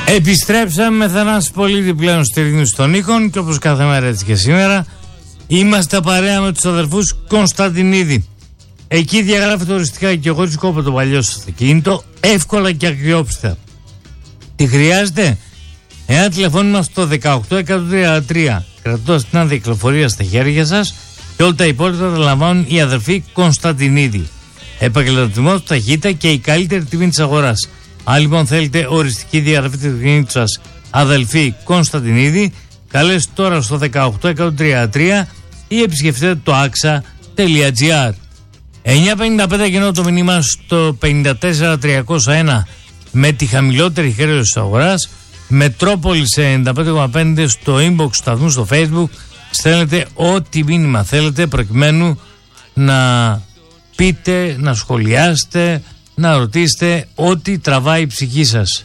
Επιστρέψαμε με Θανάση Πολίτη πλέον στη ρύθμιση των ήχων και όπως κάθε μέρα έτσι και σήμερα είμαστε παρέα με τους αδερφούς Κωνσταντινίδη. Εκεί διαγράφεται οριστικά και εγώ της κόβω το παλιό σας αυτοκίνητο εύκολα και αξιόπιστα. Τι χρειάζεται? Ένα τηλεφώνημα στο 18133 κρατώντας την άδεια κυκλοφορία στα χέρια σας και όλα τα υπόλοιπα τα λαμβάνουν οι αδερφοί Κωνσταντινίδη. Επαγγελματισμός, ταχύτητα και η καλύτερη τιμή της αγοράς. Αν λοιπόν θέλετε οριστική διαγραφή του αυτοκίνητου σας, αδελφοί Κωνσταντινίδη, καλέστε τώρα στο 18133 ή επισκεφτείτε το axa.gr. 9.55 γεννώ το μήνυμα στο 54301 με τη χαμηλότερη χρέωση της αγοράς. Μετρόπολης 95,5 στο inbox του σταθμού στο Facebook. Στέλνετε ό,τι μήνυμα θέλετε προκειμένου να πείτε, να σχολιάσετε, να ρωτήσετε ό,τι τραβάει η ψυχή σας.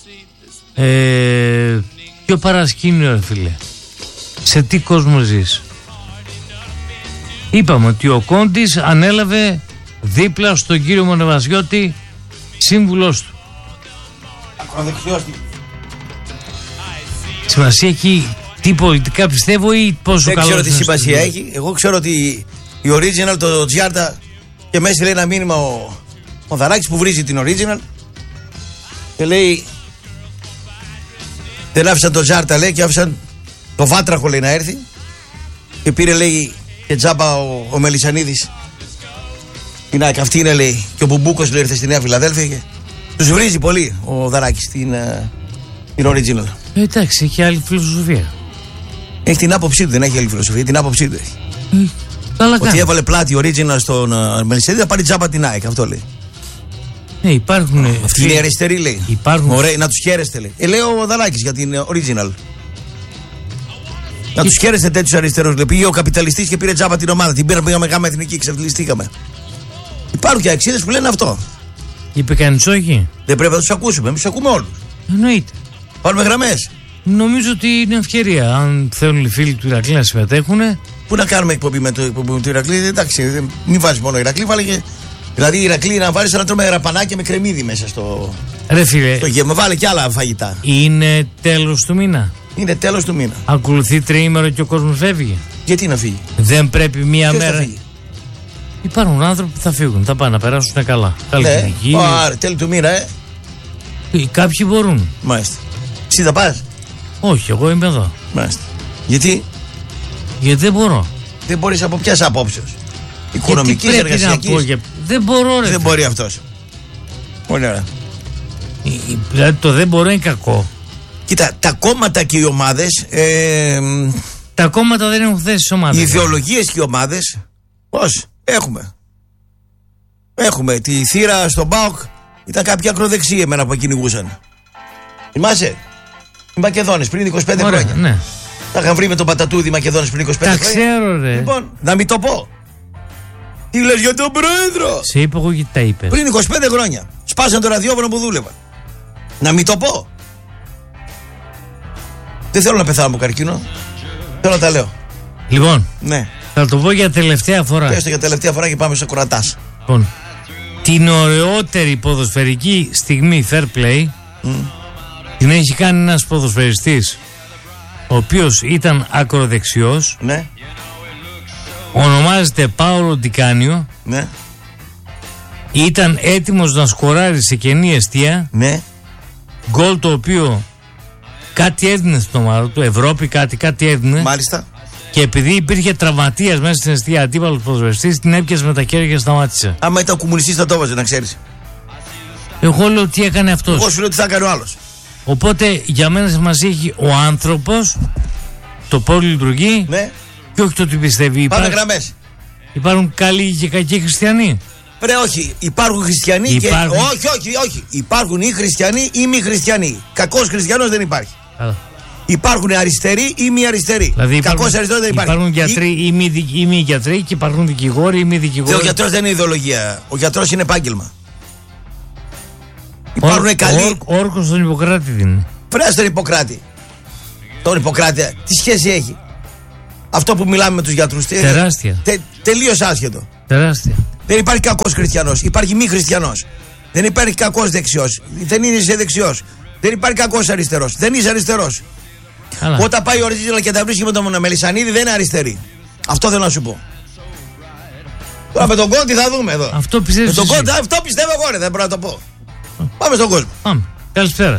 Ποιο παρασκήνιο ρε φίλε? Σε τι κόσμο ζεις? Είπαμε ότι ο Κόντης ανέλαβε δίπλα στον κύριο Μονεβασιώτη σύμβουλός του. Σημασία έχει τι πολιτικά πιστεύω ή πόσο καλό? Δεν ξέρω τι σημασία έχει. Εγώ ξέρω ότι η original το Τζιάρτα και μέσα λέει ένα μήνυμα ο Δαράκης που βρίζει την original και λέει δεν άφησαν το Τζιάρτα λέει και άφησαν το Βάτραχο λέει να έρθει και πήρε λέει και τζάμπα ο Μελισσανίδης την ΑΕΚ. Αυτή είναι λέει και ο Μπουμπούκος λέει ήρθε στη Νέα Φιλαδέλφια και τους βρίζει πολύ ο Δαράκης την original. Εντάξει, έχει άλλη φιλοσοφία. Έχει την άποψή του, δεν έχει άλλη φιλοσοφία, την άποψή του έχει. Καλά ότι έβαλε πλάτη original στον Μελισσανίδη θα πάρει τζάμπα την ΑΕΚ, αυτό λέει. Υπάρχουν. Αυτή είναι η αριστερή λέει. Υπάρχουν. Ωραία, να τους χαίρεστε λέει. Λέει ο Δαράκης για την original. Να τους χαίρεστε τέτοιους αριστερούς. Λέει. Πήγε ο καπιταλιστής και πήρε τζάμπα την ομάδα. Την πήγαμε γάμα εθνική, ξεφτυλιστήκαμε. Υπάρχουν και αξίδες που λένε αυτό. Είπε κανείς όχι? Δεν πρέπει να τους ακούσουμε, εμείς τους ακούμε όλους. Εννοείται. Πάρουμε γραμμές. Νομίζω ότι είναι ευκαιρία. Αν θέλουν οι φίλοι του Ηρακλή να συμμετέχουν. Πού να κάνουμε εκπομπή με το Ηρακλή? Εντάξει, μην βάζει μόνο Ηρακλή, βάλε και. Δηλαδή, Ηρακλή να βάλει να τρώμε ραπανάκια με κρεμμύδι μέσα στο. Ρε φίλε. Στο γεύμα, βάλε και άλλα φαγητά. Είναι τέλος του μήνα. Είναι τέλος του μήνα. Ακολουθεί τριήμερο και ο κόσμος φεύγει. Γιατί να φύγει? Δεν πρέπει μία ποιος μέρα. Θα φύγει? Υπάρχουν άνθρωποι που θα φύγουν, θα πάνε να περάσουν καλά. Ναι, τέλη του μήνα, Κάποιοι μπορούν. Μάλιστα. Εσύ θα πας? Όχι, εγώ είμαι εδώ. Μάλιστα. Γιατί? Γιατί δεν μπορώ. Δεν μπορείς από ποιας απόψεως? Οικονομικής, εργασιακής? Δεν μπορώ ρε. Δεν μπορεί αυτός. Πολύ ωραία. Δηλαδή το δεν μπορώ είναι κακό. Κοίτα, τα κόμματα και οι ομάδες τα κόμματα δεν έχουν θέση στις ομάδες. Οι ιδεολογίες και οι ομάδες πώς? Έχουμε τη θύρα στον ΠΑΟΚ. Ήταν κάποιοι ακροδεξιοί εμένα που κυνηγούσαν. Θυμάσαι? Οι Μακεδόνες πριν 25 χρόνια. Ναι. Τα είχαν βρει με τον Πατατούδη οι Μακεδόνες πριν 25 χρόνια. Τα ξέρω ρε. Λοιπόν, να μην το πω. Τι λες για τον πρόεδρο? Σε είπα εγώ γιατί τα είπες. Πριν 25 χρόνια. Σπάσαν το ραδιόφωνο που δούλευα. Να μην το πω. Δεν θέλω να πεθάνω από καρκίνο. Θέλω να τα λέω. Λοιπόν, ναι. Θα το πω για τελευταία φορά. Πες το για τελευταία φορά και πάμε στο κουρατάς. Λοιπόν, την ωραιότερη ποδοσφαιρική στιγμή fair play την έχει κάνει ένας ποδοσφαιριστής ο οποίος ήταν ακροδεξιός. Ναι. Ονομάζεται Πάολο Ντικάνιο. Ναι. Ήταν έτοιμος να σκοράρει σε κενή εστία. Ναι. Γκολ το οποίο κάτι έδινε στην ομάδα του, Ευρώπη κάτι έδινε. Μάλιστα. Και επειδή υπήρχε τραυματίας μέσα στην εστία, αντίπαλος ποδοσφαιριστής, την έπιασε με τα χέρια και σταμάτησε. Άμα ήταν κομμουνιστής θα το έβαζε, να ξέρεις. Εγώ λέω τι έκανε αυτός. Εγώ σου λέω τι θα έκανε ο άλλος. Οπότε για μένα σημασία έχει ο άνθρωπος, το πώς λειτουργεί, ναι. Και όχι το τι πιστεύει. Πάμε γραμμές. Υπάρχουν καλοί και κακοί χριστιανοί. Βρε, όχι. Υπάρχουν χριστιανοί και. Όχι. Υπάρχουν ή χριστιανοί ή μη χριστιανοί. Κακός χριστιανός δεν υπάρχει. Υπάρχουν αριστεροί ή μη αριστεροί. Δηλαδή κακός αριστερός δεν υπάρχει. Υπάρχουν γιατροί ή μη γιατροί και υπάρχουν δικηγόροι ή μη δικηγόροι. Ο γιατρός δεν είναι ιδεολογία. Ο γιατρός είναι επάγγελμα. Υπάρχουν καλοί. Ο όρκος στον Ιπποκράτη δίνει. Βρε στον Ιπποκράτη. Τον Ιπποκράτη, τι σχέση έχει? Αυτό που μιλάμε με τους γιατρούς. Τεράστια. Τελείως άσχετο. Τεράστια. Δεν υπάρχει κακός χριστιανός. Υπάρχει μη χριστιανός. Δεν υπάρχει κακός δεξιός. Δεν είναι σε δεξιός. Δεν υπάρχει κακός αριστερός. Δεν είσαι αριστερός. Όταν πάει ο Original και τα βρίσκει με τον Μελισσανίδη, δεν είναι αριστερή. Αυτό θέλω να σου πω. Τώρα με τον Κόντι θα δούμε εδώ. Αυτό πιστεύεις? Αυτό πιστεύω εγώ, ρε, δεν μπορώ να το πω. Πάμε στον κόσμο. Πάμε. Καλησπέρα.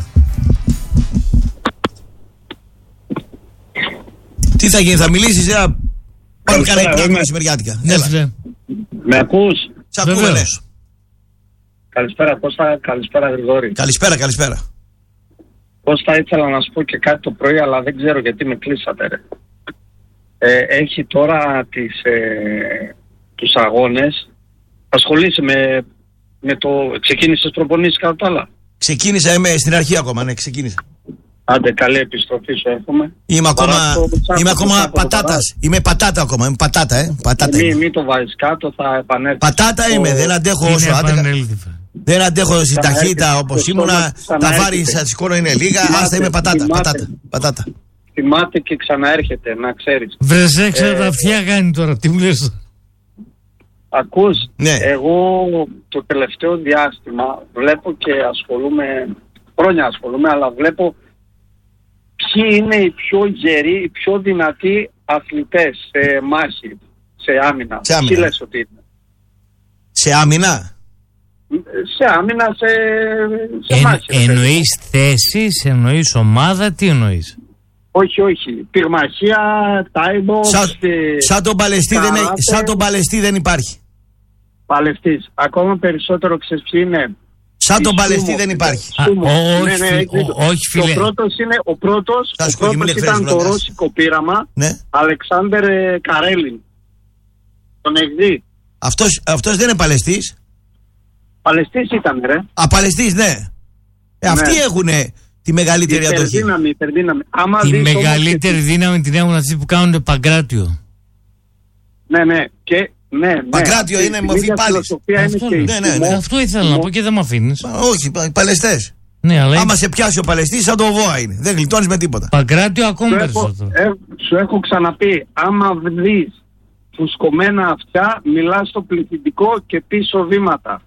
Τι θα γίνει, θα μιλήσεις? Πάμε κανένα υπνάκο μεσημεριάτικα. Έλα. Με ακούς? Σ' ακούμε, ναι. Καλησπέρα Κώστα, καλησπέρα Γρηγόρη. Καλησπέρα. Κώστα, ήθελα να σου πω και κάτι το πρωί, αλλά δεν ξέρω γιατί με κλείσατε, ρε. Έχει τώρα τους αγώνες. Ασχολείσαι με το... Ξεκίνησες προπονήσεις κατά τα άλλα? Ξεκίνησα, είμαι στην αρχή ακόμα, ναι, ξεκίνησα. Άντε, καλή επιστροφή σου εύχομαι. Είμαι ακόμα πατάτας. Είμαι πατάτα ακόμα. Είμαι πατάτα, πατάτα. Μην το βάζεις κάτω, θα επανέλθει. Πατάτα είμαι, δεν αντέχω όσο δεν αντέχω στην ταχύτητα όπως ήμουνα. Τα βάρη σας σηκώνω είναι λίγα. Άστα είμαι πατάτα. Θυμάται και ξαναέρχεται, να ξέρεις. Βρες έξω τα αυτιά κάνει τώρα, τι μου λες? Ακούς, ναι. Εγώ το τελευταίο διάστημα βλέπω και χρόνια ασχολούμαι, αλλά βλέπω ποιοι είναι οι πιο γεροί, οι πιο δυνατοί αθλητές σε μάχη, σε άμυνα. Τι λες ότι είναι? Σε άμυνα? Σε άμυνα, σε μάχη. Εννοείς θέσεις, εννοείς ομάδα, τι εννοείς? Όχι. Πυρμαχία, τάιμπο. Σαν τον Παλαιστή δεν υπάρχει. Παλαιστής. Ακόμα περισσότερο ξέρεις ποιοι είναι? Σαν τον Παλαιστή δεν υπάρχει. Όχι φίλε. Ο πρώτος ήταν το ρώσικο πείραμα. Αλεξάνδερ Καρέλιν. Τον έχει? Αυτός δεν είναι Παλαιστής? Παλαιστής ήταν, ρε. Παλαιστής, ναι. Αυτοί έχουν τη μεγαλύτερη αντοχή. Υπερδύναμη. Τη μεγαλύτερη δύναμη την έχουν αυτοί που κάνουν Παγκράτιο. Ναι. Παγκράτιο είναι μορφή πάλι. Αυτό ήθελα να πω και δεν με αφήνεις. Όχι, οι Παλαιστές. Ναι, αλλά άμα σε πιάσει ο Παλαιστής, σαν το βόα είναι. Δεν γλιτώνεις με τίποτα. Παγκράτιο ακόμη περισσότερο. Σου έχω ξαναπεί, άμα δεις φουσκωμένα αυτιά, μιλάς στο πληθυντικό και πίσω βήματα.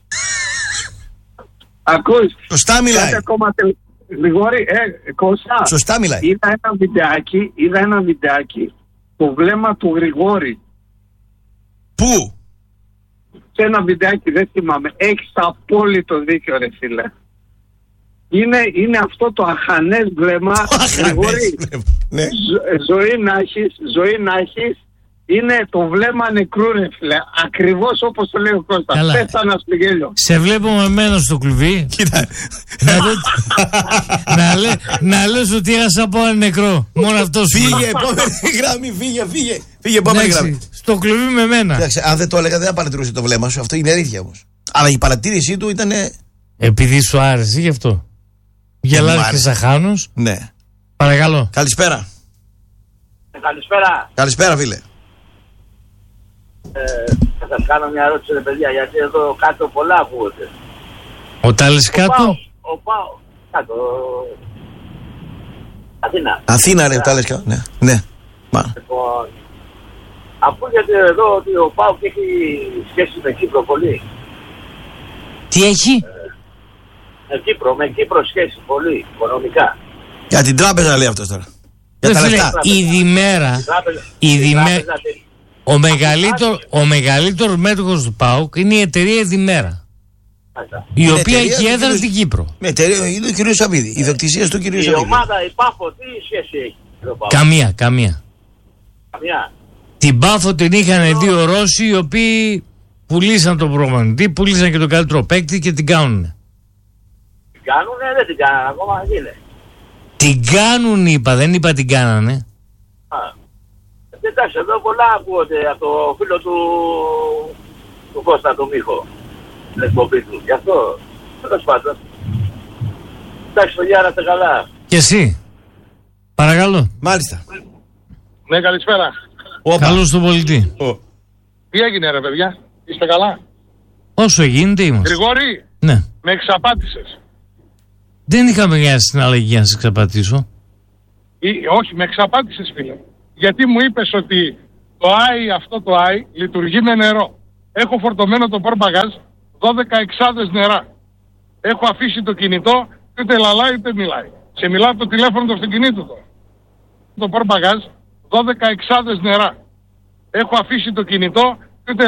Ακούς? Σωστά μιλάει. Γρηγόρη, Κώστα. Σωστά μιλάει. Είδα ένα βιντεάκι, το βλέμμα του Γρηγόρη. Πού? Σε ένα βιντεάκι, δεν θυμάμαι. Έχεις απόλυτο δίκιο, ρε φίλε. Είναι αυτό το αχανές βλέμμα. Γρηγόρη, ναι. ζωή να έχεις. Είναι το βλέμμα νεκρού, ρε φίλε. Ακριβώς όπως το λέει ο Κώστας. Πέθανα στο γέλιο. Σε βλέπω με μένα στο κλουβί. Κοίτα. Να λες ότι έχασα από ένα νεκρό. Μόνο αυτό σου. Φύγε, επόμενη γραμμή, φύγε, επόμενη γραμμή. Στο κλουβί με μένα. Αν δεν το έλεγα, δεν θα παρατηρούσε το βλέμμα σου. Αυτό είναι αλήθεια όμως. Αλλά η παρατήρησή του ήταν. Επειδή σου άρεσε, γι' αυτό. Γελάς και σαχάνος. Ναι. Παρακαλώ. Καλησπέρα. Καλησπέρα. Καλησπέρα, φίλε. Θα σας κάνω μια ερώτηση, ρε παιδιά, γιατί εδώ κάτω πολλά ακούγονται. Όταν λες κάτω? Ο Πάο, κάτω. Αθήνα, ρε, τα λες κάτω. Ναι. Λοιπόν, ακούγεται εδώ ότι ο Πάο έχει σχέση με Κύπρο πολύ. Τι έχει? Με Κύπρο σχέση πολύ, οικονομικά. Για την τράπεζα λέει αυτός τώρα. Για τα λεφτά. Η Διμέρα. Ο μεγαλύτερος μέτοχος του ΠΑΟΚ είναι η εταιρεία Διμέρα, η οποία έχει έδρα στην Κύπρο. Με εταιρεία είναι του κ. Σαββίδη. Η ιδιοκτησία του κ. Σαββίδη. Η ομάδα η Πάφο τι σχέση έχει? Καμία. Την Πάφο την είχαν δύο Ρώσοι, οι οποίοι πουλήσαν τον προπονητή, πουλήσαν και τον καλύτερο παίκτη και την κάνουνε. Την κάνουνε, δεν την κάνανε ακόμα, είναι. Την κάνουν είπα, δεν είπα την κάνανε. Εντάξει, εδώ πολλά ακούγονται από το φίλο του Κώστα τον Μίχο, την εκπομπή του. Γι' αυτό, τέλος πάντων. Εντάξει, παιδιά, να είστε καλά. Και εσύ. Παρακαλώ. Μάλιστα. Ναι, καλησπέρα. Καλώς τον πολιτή. Τι έγινε, ρε παιδιά, είστε καλά? Όσο γίνεται είμαστε. Γρηγόρη, ναι. Με εξαπάτησες. Δεν είχαμε μια συναλλαγή για να σε εξαπατήσω. Όχι, με εξαπάτησες, φίλε. Γιατί μου είπες ότι το ΆΙ, αυτό το ΆΙ, λειτουργεί με νερό. Έχω φορτωμένο το πορμπαγάζ 12 εξάδες νερά. Έχω αφήσει το κινητό Ούτε λαλάει ούτε μιλάει. Σε μιλάω από το τηλέφωνο του αυτοκινήτου τώρα. Το πορμπαγάζ, 12 εξάδες νερά. Έχω αφήσει το κινητό